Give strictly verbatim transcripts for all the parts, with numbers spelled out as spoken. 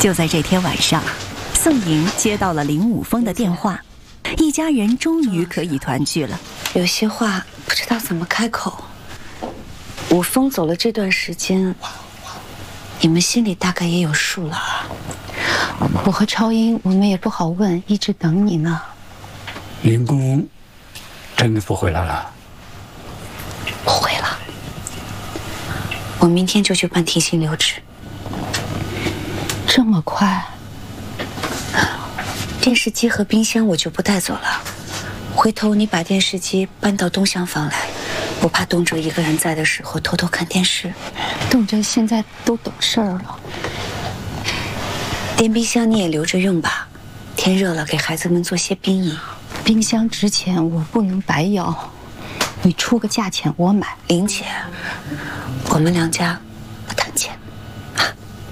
就在这天晚上，宋莹接到了林武峰的电话，一家人终于可以团聚了。 有些话不知道怎么开口。武峰走了这段时间，你们心里大概也有数了。 我和超英，我们也不好问，一直等你呢。 林公真的不回来了？ 不回了。我明天就去办停薪留职。 这么快？ 电视机和冰箱我就不带走了。回头你把电视机搬到东厢房来，我怕东哲一个人在的时候偷偷看电视。 东哲现在都懂事儿了。 电冰箱你也留着用吧，天热了给孩子们做些冰饮。 冰箱值钱，我不能白要。你出个价钱，我买。 林姐，我们两家不谈钱啊。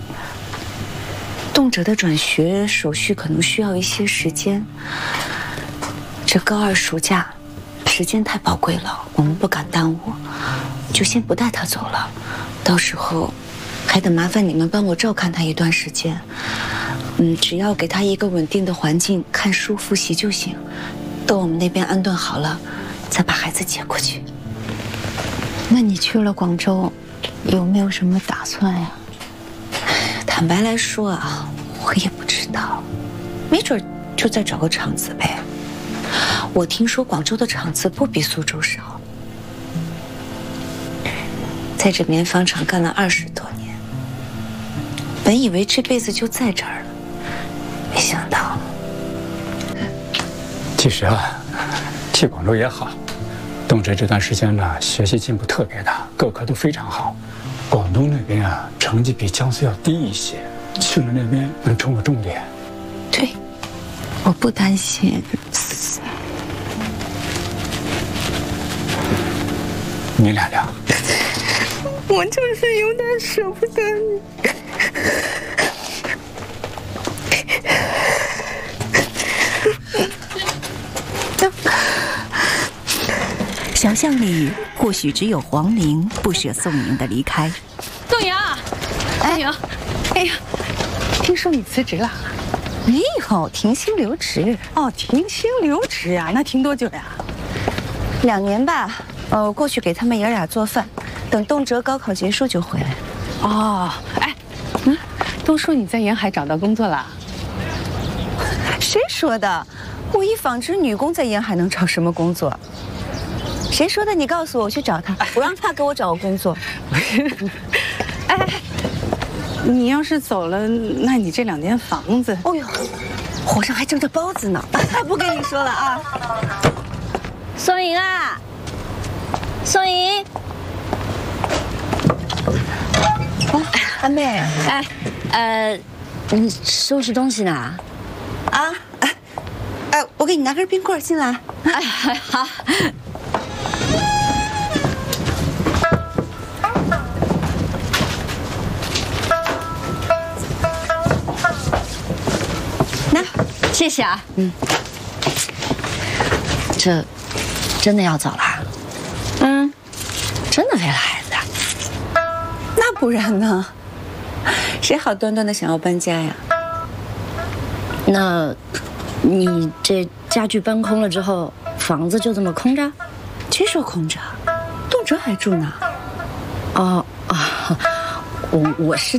动辄的转学手续可能需要一些时间，这高二暑假时间太宝贵了，我们不敢耽误，就先不带他走了。到时候还得麻烦你们帮我照看他一段时间。嗯，只要给他一个稳定的环境，看书复习就行。等我们那边安顿好了，再把孩子接过去。 那你去了广州，有没有什么打算呀？ 坦白来说啊，我也不知道，没准就再找个厂子呗。我听说广州的厂子不比苏州少，在这棉纺厂干了二十多年，本以为这辈子就在这儿了，没想到。 其实啊，去广州也好。动辄这段时间呢，学习进步特别大，各科都非常好。广东那边啊，成绩比江苏要低一些，去了那边能冲个重点。 对， 我不担心。 你俩俩， 我就是有点舍不得你。 小巷里或许只有黄玲不舍宋莹的离开。 宋莹，宋莹， 哎呀，听说你辞职了？ 没有，停薪留职。 哦，停薪留职啊？那停多久呀？ 两年吧。呃，我过去给他们爷俩做饭，等动辄高考结束就回来。 哦，哎，嗯，都说你在沿海找到工作了？ 谁说的？我一纺织女工在沿海能找什么工作？谁说的？你告诉我，我去找他，我让他给我找个工作。 哎，你要是走了，那你这两间房子…… 哦呦，火上还蒸着包子呢！不跟你说了啊。 宋莹啊，宋莹， 哦，阿妹， 哎，呃，你收拾东西呢？ 啊，哎，哎，我给你拿根冰棍进来。 哎，好。 那， 谢谢啊。嗯，这真的要走了？ 嗯， 真的为了孩子啊？ 那不然呢？谁好端端的想要搬家呀？ 那，你这家具搬空了之后，房子就这么空着？ 谁说空着？动辄还住呢。 哦啊，我我是